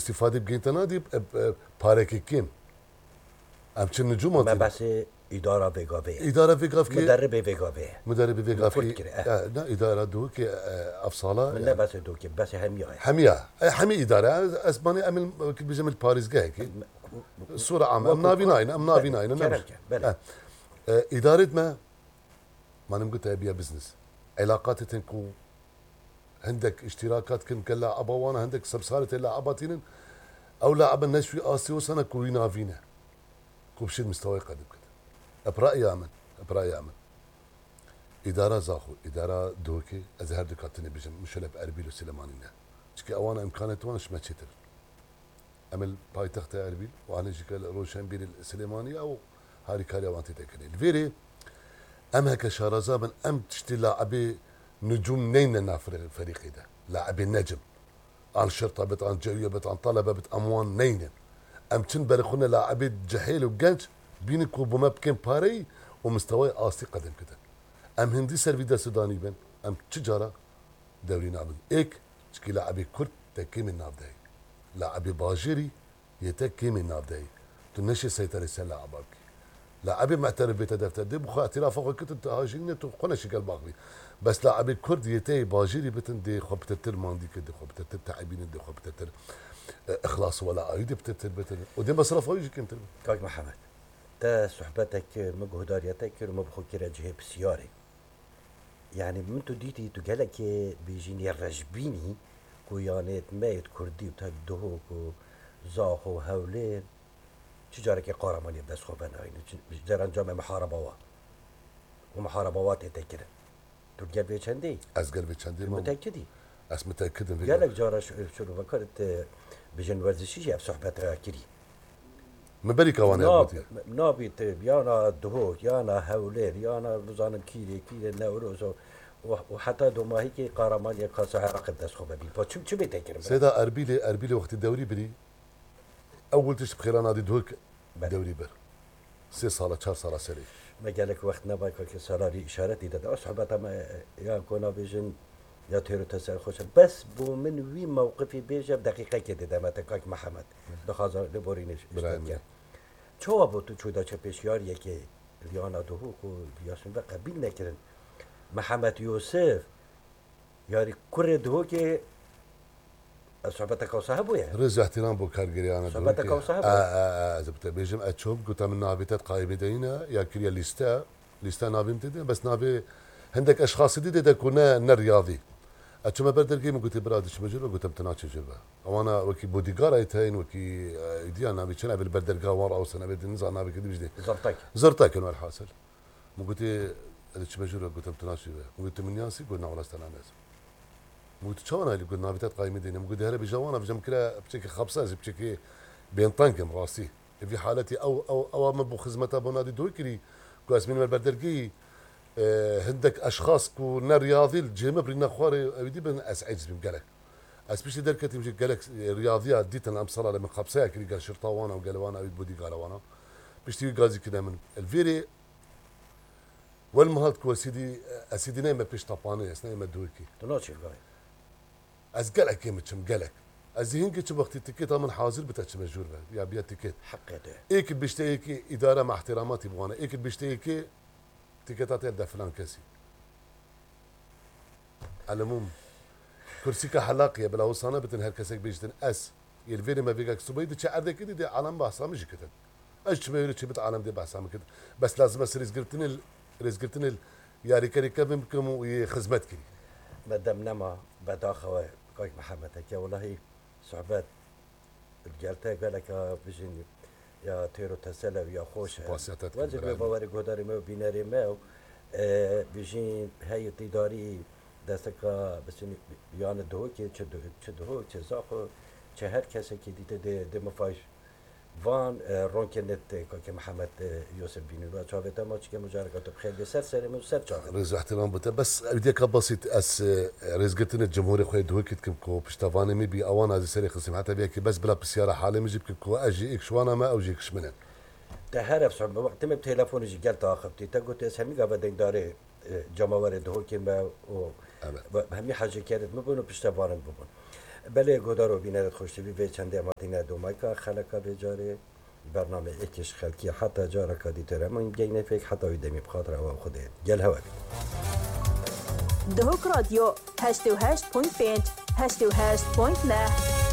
استفاده بگین تنادی پارکی کیم ام چه نجوم ما بس اداره وگاوه اداره وگاف که مدرب وگاوه نه اداره دو که افصاله من نه بس دو که بس همي اداره اسباني امل بيجم الباريزجاه كي صوره عامه ام نافيناين اداره ما انا قلت ابيها بزنس علاقات تنكو عندك اشتراكات كن كلا ابوانا عندك سبسالة اللاعباتين او لاعب الناس في اسيو سنه كوينا فينا كوبشي مستوى قدم كده براي امن اداره زاخو اداره دوكي ازهر دكاتني بيجم مشلب اربيل وسليمانينا شكي اوانا امكانات وانا شما تشتر عمل باي تخت اربيل وانا جيك روشن بيل السليماني او هاري كاليا وانتي تكني الفيري ام هكا شارزا من ام تشتي لاعبي نجوم نين نافر الفريق ده لاعبي نجم عن شرطه بت عن جويه بت عن طلبه بت اموان نين ام تشن بالخنا لاعبي جحيل وجنج بينك وبما بكين باري ومستوى اسي قدم كده ام هندي سيرفيدا سوداني بن ام تجاره دوري نابن ايك شكي لاعبي كرد تكي من نافداي لاعبي باجيري يتكي من نافداي تنشي سيطرة سلا عباك لاعبي معترف بتدفتر دي بخو اعتراف فوق كنت هاجين تو قنا شكل باغي بس لاعبي كرد يتي باجيري بتن دي خو بتتر ماندي كده خو بتتر تعبين دي خو بتتر اخلاص ولا عيد بتتر بتن ودي مصرف هاي كنت كاك محمد تا صحبتك مجهوداريتك ومبخو كرا جهه بسياري يعني من تو ديتي تو قالك بيجيني الرجبيني كويانات مايت كردي وتهدوه كو زاخو هولين تجارك قارماني بس خو بناين جران جامع محاربوا ومحاربوات تكره تو قلبي چندي از قلبي چندي متاكدي اس متاكد قالك جارة شنو فكرت بجن ورزشي في صحبتها كري مبري كوانا نابيت يانا دهوك يانا هولير يانا بزانم كيري نوروز وحتى دوما هيك قارمان يقاس عراقب داس خوبا بي با شو بيتكر سيدا اربيلي وقت الدوري بري اول تش بخير نادي دهوك دوري بر 3 صاله 4 صاله سري ما قالك وقت نباك سالاري اشارتي دا صحبتها ما يا كونا بيجن يا تيرو تسال خوش بس بو من وي موقفي بيجا بدقيقه كده دا ما تكاك محمد دخازر لبورينش چوا بو تو چودا چه پیشیاریه که لیانا دهوک و بیاشون به قبیل نکردن محمد یوسف یاری کره دهوک صحبت كوسها بويا رز احترام بو كارجري انا صحبت كوسها بويا زبط بيجم اتشوب قلت من نابتات قايمه دينا يا كريا ليستا نابي متدين بس نابي عندك اشخاص جديده كنا رياضي اتشما بردرجي من قلت برادش مجرب قلت بتناتش جربه وانا وكي بوديغار ايتين وكي ايديانا بيشنا بالبردرجا ورا او سنه بدي نزع نابي كدي بجدي زرتك انه الحاصل مو قلت اتش مجرب قلت بتناتش قلت من ياسي قلنا ولا استنى ناس قلت شو انا اللي قلنا بتات قايمه دينا قلت هلا بجوانا بجم كلا بشكل خبصه بشكل بين طنكم راسي في حالتي او ما بو خدمتها بنادي دوكري كويس من البردرجي هندك اشخاص كنا رياضي الجيم برينا خواري ودي بن اسعد بقالك اسبيش دركتي مش قالك رياضيات ديت انا امصر على من خبصه كري قال شرطه وانا وقال وانا بودي قال وانا بيشتي غازي كده من الفيري والمهات كوسيدي اسيدي نايمه بيش طباني اسناي مدوكي تنوتشي الغاي از قالك كيمتشم قالك از هينك تشم وقت التيكيت من حاضر بتاعش مجور يا بيا تيكيت حقيقه ايك بيشتيكي اداره مع احتراماتي بوانا ايك بيشتيكي تيكيتات يد فلان كاسي على العموم كرسيكا حلاقيه بلا وصانه بتن هالكاسك بيجتن اس يلفيني ما بيجاك سبيد تشعر كده دي عالم بحصه مش كده ايش ما يريد بت عالم دي بحصه كده بس لازم رزقتني يا ريكا بكم وخدمتك مادام نما بداخه كاك محمد هكا والله صحبات قالتها قالك بيجيني يا تيرو تسلا ويا خوش واجب بواري قدري ما بيناري ما بيجين هاي تداري دستك بس يعني دهوكي تشدهو تزاخو هر کسی که دیده ده مفاش وان رونکنت که محمد يوسف بيني و چاوت ما چه مجاركات بخير سر من سر چاوت رز احترام بته بس بديك بسيط اس رزقتنا الجمهور خوي دوكت كم كو بشتافاني مي بي اوان هذه سري خصم حتى بيك بس بلا بسياره حاله مجيب كو اجي اكشوانا ما اوجيك شمنن تعرف صعب وقت ما بتليفون جي قالت اخبتي تقول اسمي قبل داري جماور دوكي ما و همي حاجه كانت ما بنو بشتافان ببون بله گودارو بینه خوشتی به چنده ماتینه دو مایکا خلقا بجاره برنامه اکش خلقی حتی جارا کدی تره من گینه فکر حتی ویدمی بخاطر او خوده گل هوا دهوک رادیو 88.5 88.9